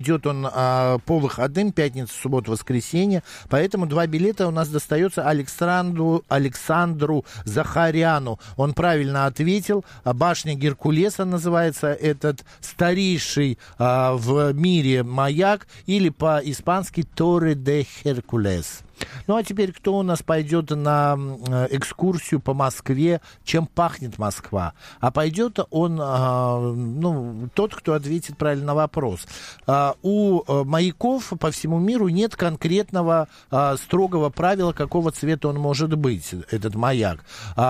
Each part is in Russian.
идет он по выходным, пятница, суббота, воскресенье. Поэтому 2 билета у нас достается Александру Захаряну. Он правильно ответил. Башня Геркулеса называется этот старейший в мире маяк, или по-испански Torre de Hércules. Ну, а теперь кто у нас пойдет на экскурсию по Москве, чем пахнет Москва? А пойдет он, тот, кто ответит правильно на вопрос. У маяков по всему миру нет конкретного строгого правила, какого цвета он может быть, этот маяк.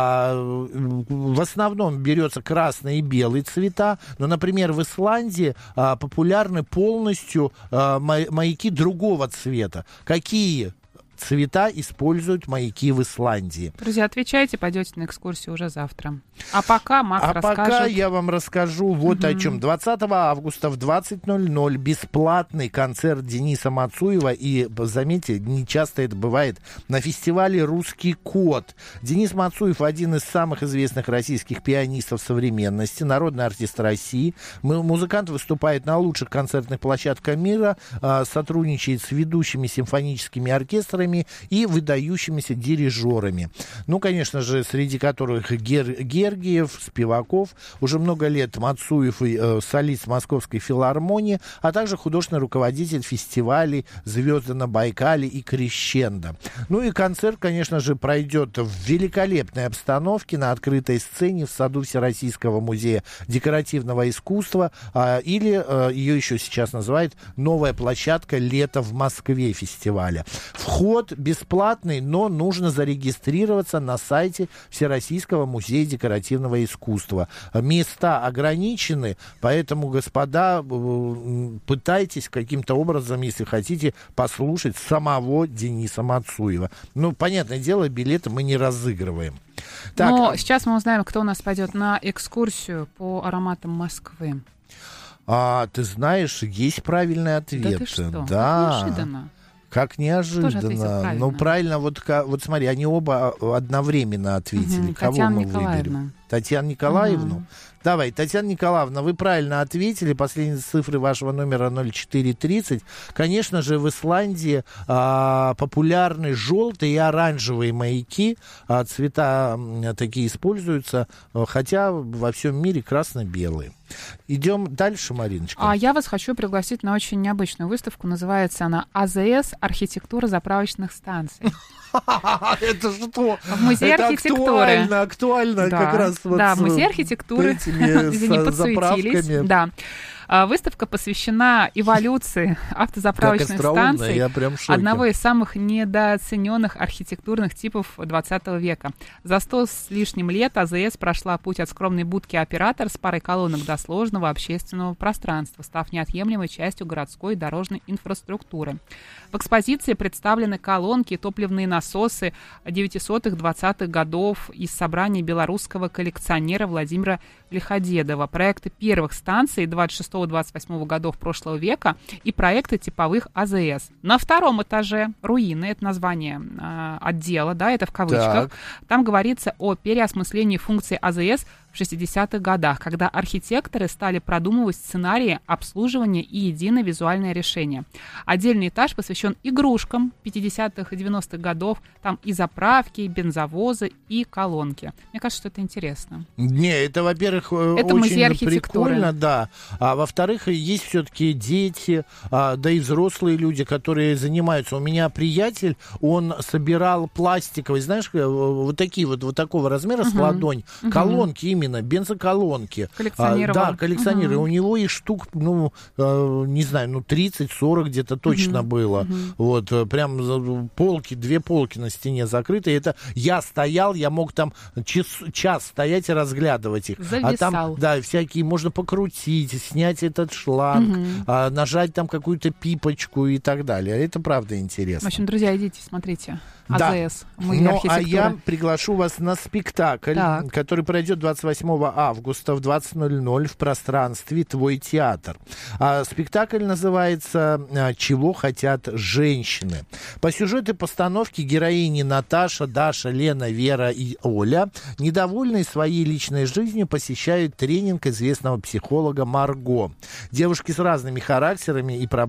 В основном берется красный и белый цвета, но, например, в Исландии популярны полностью маяки другого цвета. Какие цвета используют маяки в Исландии? Друзья, отвечайте, пойдете на экскурсию уже завтра. А пока Макс расскажет. Пока я вам расскажу вот о чем. 20 августа в 20:00 бесплатный концерт Дениса Мацуева. И, заметьте, не часто это бывает, на фестивале «Русский кот». Денис Мацуев — один из самых известных российских пианистов современности, народный артист России. Музыкант выступает на лучших концертных площадках мира, сотрудничает с ведущими симфоническими оркестрами и выдающимися дирижерами. Ну, конечно же, среди которых Гергиев, Спиваков. Уже много лет Мацуев солист Московской филармонии, а также художественный руководитель фестивалей «Звезды на Байкале» и «Крещендо». Ну и концерт, конечно же, пройдет в великолепной обстановке на открытой сцене в саду Всероссийского музея декоративного искусства, или ее еще сейчас называют «Новая площадка «Лето в Москве» фестиваля. Вход бесплатный, но нужно зарегистрироваться на сайте Всероссийского музея декоративного искусства. Места ограничены, поэтому, господа, пытайтесь каким-то образом, если хотите, послушать самого Дениса Мацуева. Ну, понятное дело, билеты мы не разыгрываем. Так, но сейчас мы узнаем, кто у нас пойдет на экскурсию по ароматам Москвы. Ты знаешь, есть правильный ответ. Да ты что? Да. Неожиданно. Как неожиданно. Ну, правильно, вот смотри, они оба одновременно ответили. Кого Татьяна мы Николаевна. выберем? Татьяну Николаевну? Давай, Татьяна Николаевна, вы правильно ответили. Последние цифры вашего номера 0430. Конечно же, в Исландии популярны желтые и оранжевые маяки. Цвета такие используются, хотя во всем мире красно-белые. Идем дальше, Мариночка. Я вас хочу пригласить на очень необычную выставку. Называется она «АЗС. Архитектура заправочных станций». Это что? В музее архитектуры. Актуально как раз вот в музее архитектуры. не подсуетились. Да. Выставка посвящена эволюции автозаправочных станций, одного из самых недооцененных архитектурных типов 20 века. За 100 с лишним лет АЗС прошла путь от скромной будки оператора с парой колонок до сложного общественного пространства, став неотъемлемой частью городской и дорожной инфраструктуры. В экспозиции представлены колонки и топливные насосы 900-20-х годов из собрания белорусского коллекционера Владимира Лиходедова, проекты первых станций 26-28 годов прошлого века и проекты типовых АЗС. На втором этаже руины, это название отдела, да, это в кавычках, там говорится о переосмыслении функций АЗС в 60-х годах, когда архитекторы стали продумывать сценарии обслуживания и единое визуальное решение. Отдельный этаж посвящен игрушкам 50-х и 90-х годов. Там и заправки, и бензовозы, и колонки. Мне кажется, что это интересно. Не, это, во-первых, это очень прикольно, да. А во-вторых, есть все-таки дети, да и взрослые люди, которые занимаются. У меня приятель, он собирал пластиковые, знаешь, вот такие вот такого размера с ладонь, колонки именно, бензоколонки. Коллекционировал. Да, коллекционировал. У него их штук, не знаю, 30-40 где-то точно было. Вот, прям полки, 2 полки на стене закрыты. Это я стоял, я мог там час стоять и разглядывать их. Зависал. А там, да, всякие, можно покрутить, снять этот шланг, нажать там какую-то пипочку и так далее. Это правда интересно. В общем, друзья, идите, смотрите. АЗС. Да. А я приглашу вас на спектакль, который пройдет 28 августа в 20:00 в пространстве «Твой театр». Спектакль называется «Чего хотят женщины». По сюжету постановки героини Наташа, Даша, Лена, Вера и Оля, недовольные своей личной жизнью, посещают тренинг известного психолога Марго. Девушки с разными характерами и проблемами